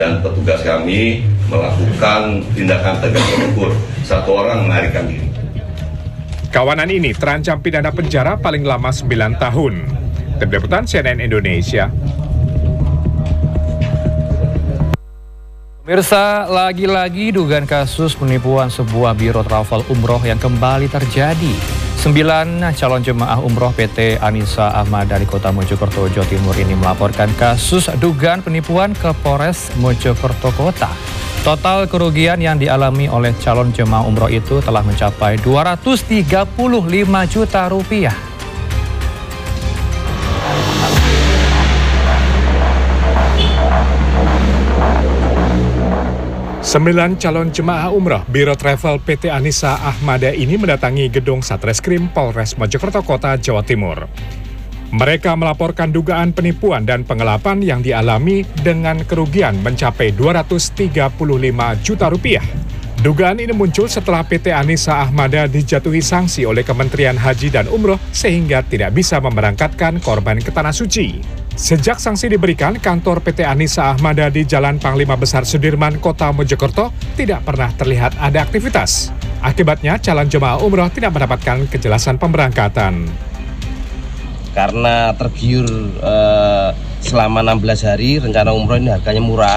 Dan petugas kami melakukan tindakan tegas terukur. Satu orang melarikan diri. Kawanan ini terancam pidana penjara paling lama 9 tahun. Tim Liputan CNN Indonesia. Pemirsa, lagi-lagi dugaan kasus penipuan sebuah biro travel umroh yang kembali terjadi. 9 calon jemaah umroh PT Anissa Ahmada di Kota Mojokerto, Jawa Timur ini melaporkan kasus dugaan penipuan ke Polres Mojokerto Kota. Total kerugian yang dialami oleh calon jemaah umroh itu telah mencapai 235 juta rupiah. Sembilan calon jemaah umroh Biro Travel PT Anissa Ahmada ini mendatangi gedung Satreskrim Polres Mojokerto Kota, Jawa Timur. Mereka melaporkan dugaan penipuan dan pengelapan yang dialami dengan kerugian mencapai 235 juta rupiah. Dugaan ini muncul setelah PT Anissa Ahmada dijatuhi sanksi oleh Kementerian Haji dan Umroh sehingga tidak bisa memberangkatkan korban ke Tanah Suci. Sejak sanksi diberikan, kantor PT Anissa Ahmada di Jalan Panglima Besar Sudirman, Kota Mojokerto tidak pernah terlihat ada aktivitas. Akibatnya, calon jemaah umroh tidak mendapatkan kejelasan pemberangkatan. Karena tergiur selama 16 hari, rencana umroh ini harganya murah,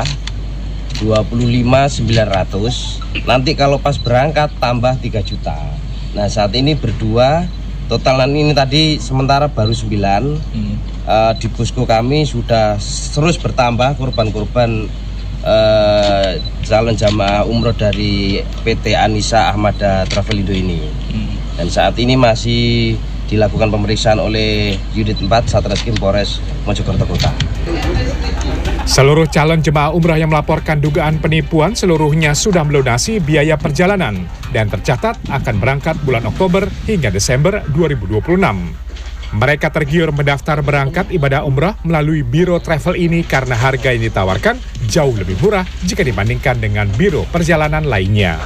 25.900. Nanti kalau pas berangkat tambah 3 juta. Nah, saat ini berdua, totalan ini tadi sementara baru 9. Di posko kami sudah terus bertambah korban-korban calon jamaah umroh dari PT Anissa Ahmada Travel Indo ini. Dan saat ini masih dilakukan pemeriksaan oleh Unit 4 Satreskrim Polres Mojokerto Kota. Seluruh calon jemaah umrah yang melaporkan dugaan penipuan seluruhnya sudah melunasi biaya perjalanan dan tercatat akan berangkat bulan Oktober hingga Desember 2026. Mereka tergiur mendaftar berangkat ibadah umrah melalui biro travel ini karena harga yang ditawarkan jauh lebih murah jika dibandingkan dengan biro perjalanan lainnya.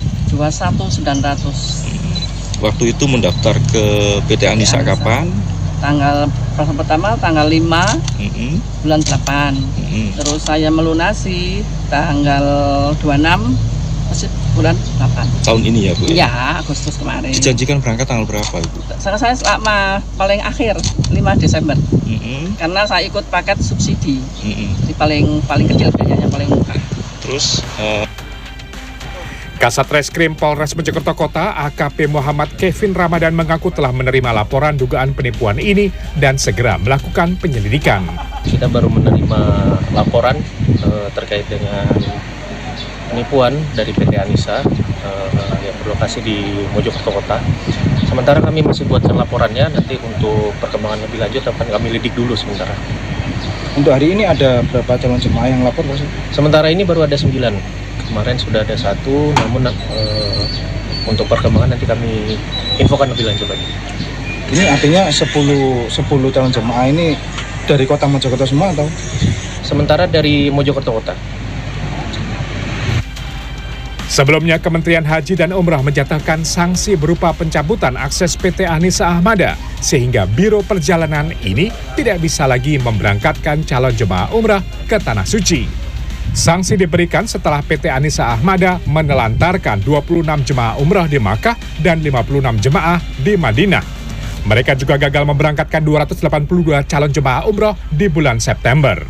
21.900. Waktu itu mendaftar ke PT Anissa kapan? Pertama tanggal 5 bulan 8. Terus saya melunasi tanggal 26 masih bulan 8. Tahun ini ya, Bu? Iya, Agustus kemarin. Dijanjikan berangkat tanggal berapa, Ibu? Saya selama paling akhir 5 Desember. Karena saya ikut paket subsidi. Jadi paling kecil biayanya paling murah. Terus Kasat Reskrim Polres Mojokerto Kota AKP Muhammad Kevin Ramadan mengaku telah menerima laporan dugaan penipuan ini dan segera melakukan penyelidikan. Kita baru menerima laporan terkait dengan penipuan dari PT Anissa yang berlokasi di Mojokerto Kota. Sementara kami masih buatkan laporannya, nanti untuk perkembangan lebih lanjut akan kami lidik dulu sementara. Untuk hari ini ada berapa calon jemaah yang lapor, Mas? Sementara ini baru ada 9. Kemarin sudah ada 1, namun untuk perkembangan nanti kami infokan lebih lanjut lagi. Ini artinya 10 calon jemaah ini dari Kota Mojokerto semua atau? Sementara dari Mojokerto Kota. Sebelumnya, Kementerian Haji dan Umrah menjatuhkan sanksi berupa pencabutan akses PT Anissa Ahmada, sehingga Biro Perjalanan ini tidak bisa lagi memberangkatkan calon jemaah umrah ke Tanah Suci. Sanksi diberikan setelah PT Anissa Ahmada menelantarkan 26 jemaah umrah di Makkah dan 56 jemaah di Madinah. Mereka juga gagal memberangkatkan 282 calon jemaah umrah di bulan September.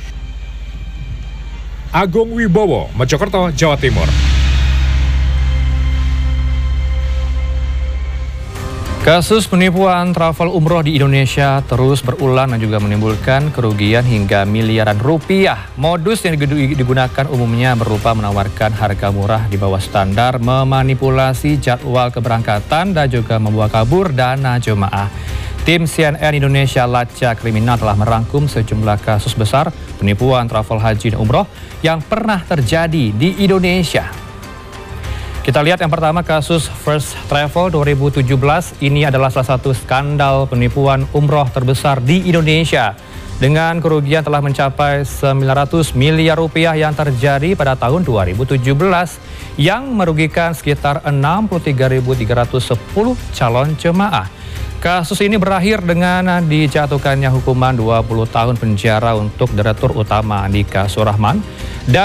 Agung Wibowo, Mojokerto, Jawa Timur. Kasus penipuan travel umroh di Indonesia terus berulang dan juga menimbulkan kerugian hingga miliaran rupiah. Modus yang digunakan umumnya berupa menawarkan harga murah di bawah standar, memanipulasi jadwal keberangkatan, dan juga membawa kabur dana jemaah. Tim CNN Indonesia Lacak Kriminal telah merangkum sejumlah kasus besar penipuan travel haji dan umroh yang pernah terjadi di Indonesia. Kita lihat yang pertama, kasus First Travel 2017. Ini adalah salah satu skandal penipuan umroh terbesar di Indonesia. Dengan kerugian telah mencapai 900 miliar rupiah yang terjadi pada tahun 2017 yang merugikan sekitar 63.310 calon jemaah. Kasus ini berakhir dengan dijatuhkannya hukuman 20 tahun penjara untuk Direktur Utama Andika Surahman dan